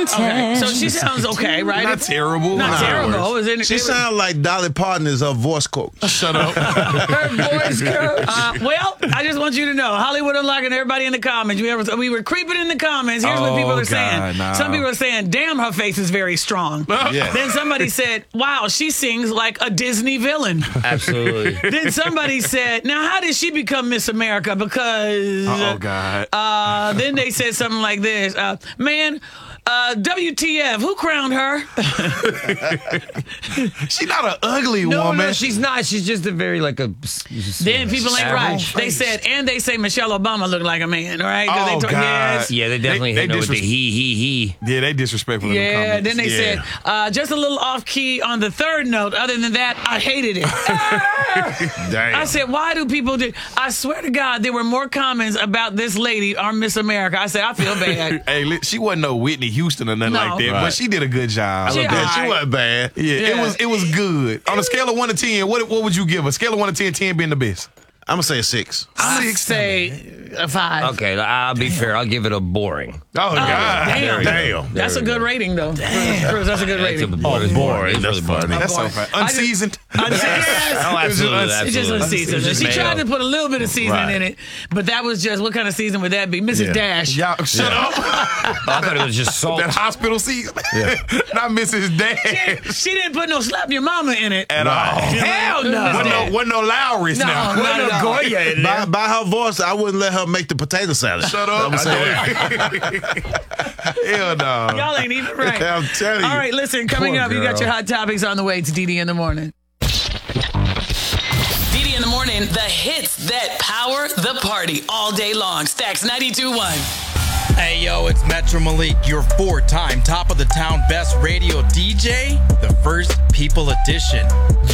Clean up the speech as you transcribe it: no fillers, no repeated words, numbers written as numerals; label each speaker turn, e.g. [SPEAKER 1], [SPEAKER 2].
[SPEAKER 1] Okay, so she sounds okay, right?
[SPEAKER 2] Not terrible.
[SPEAKER 1] Not terrible.
[SPEAKER 3] She sounds like Dolly Parton is her voice coach.
[SPEAKER 2] Shut up.
[SPEAKER 1] her voice coach. Well, I just want you to know, Hollywood Unlocked and everybody in the comments, we were creeping in the comments. Here's what people are saying.
[SPEAKER 2] Nah.
[SPEAKER 1] Some people are saying, damn, her face is very strong.
[SPEAKER 3] Yeah.
[SPEAKER 1] Then somebody said, wow, she sings like a Disney villain.
[SPEAKER 4] Absolutely.
[SPEAKER 1] Then somebody said, now how did she become Miss America? Because
[SPEAKER 2] Oh, God.
[SPEAKER 1] then they said something like this, WTF, who crowned her?
[SPEAKER 2] She's not an ugly
[SPEAKER 4] No,
[SPEAKER 2] woman.
[SPEAKER 4] she's not. She's just a very like a.
[SPEAKER 1] Then people ain't right.
[SPEAKER 4] average.
[SPEAKER 1] They said, and they say Michelle Obama looked like a man, right? 'Cause
[SPEAKER 2] Oh, God.
[SPEAKER 1] Yes.
[SPEAKER 4] Yeah, they definitely
[SPEAKER 2] They
[SPEAKER 4] hit her with the he.
[SPEAKER 2] Yeah, they disrespectful in the
[SPEAKER 1] Yeah,
[SPEAKER 2] comments.
[SPEAKER 1] then they said, just a little off key on the third note. Other than that, I hated it.
[SPEAKER 3] Damn.
[SPEAKER 1] I said, why do people do? I swear to God, there were more comments about this lady, our Miss America. I said, I feel bad.
[SPEAKER 2] Hey, she wasn't no Whitney Houston or nothing
[SPEAKER 1] No.
[SPEAKER 2] like that,
[SPEAKER 3] Right.
[SPEAKER 2] but she did a good job.
[SPEAKER 1] She-
[SPEAKER 3] Yeah, she
[SPEAKER 1] Alright.
[SPEAKER 3] wasn't bad.
[SPEAKER 2] Yeah, it was good. On a scale of 1 to 10, what would you give her? Scale of 1 to 10, 10 being the best.
[SPEAKER 3] I'm going to say a 6.
[SPEAKER 1] I'm gonna say a 5.
[SPEAKER 4] Okay, I'll be fair. I'll give it a boring.
[SPEAKER 2] Oh, God.
[SPEAKER 1] Damn.
[SPEAKER 3] Damn.
[SPEAKER 1] That's a good rating, though. Cruz, that's a good rating.
[SPEAKER 3] boring.
[SPEAKER 4] It's
[SPEAKER 3] That's
[SPEAKER 4] really
[SPEAKER 3] funny.
[SPEAKER 4] boring.
[SPEAKER 2] That's so
[SPEAKER 1] boy.
[SPEAKER 2] fun. Unseasoned.
[SPEAKER 1] Yes.
[SPEAKER 4] Oh, absolutely.
[SPEAKER 1] It's just unseasoned. She tried to put a little bit of seasoning
[SPEAKER 3] Right.
[SPEAKER 1] in it, but that was just, what kind of season would that be? Mrs.
[SPEAKER 3] Yeah.
[SPEAKER 1] Dash.
[SPEAKER 2] Y'all, shut up.
[SPEAKER 4] I thought it was just salt.
[SPEAKER 2] That hospital season. Not Mrs. Dash
[SPEAKER 1] She didn't put no slap your mama in it.
[SPEAKER 2] at all.
[SPEAKER 1] Hell no.
[SPEAKER 2] Wasn't no Lowry's
[SPEAKER 1] No,
[SPEAKER 2] now.
[SPEAKER 1] not at all.
[SPEAKER 4] Goya in there.
[SPEAKER 3] By her voice, I wouldn't let her make the potato salad.
[SPEAKER 2] Shut up.
[SPEAKER 3] I'm saying.
[SPEAKER 2] Hell no.
[SPEAKER 1] Y'all ain't even right.
[SPEAKER 3] I'm telling you.
[SPEAKER 1] All right, listen, coming
[SPEAKER 4] Poor
[SPEAKER 1] up, you got
[SPEAKER 4] girl.
[SPEAKER 1] your hot topics on the way. It's DD in the morning. DD in the morning, the hits that power the party all day long. Stacks 92.1.
[SPEAKER 5] Hey yo, it's Metro Malik, your 4-time top of the town best radio DJ, the First People Edition.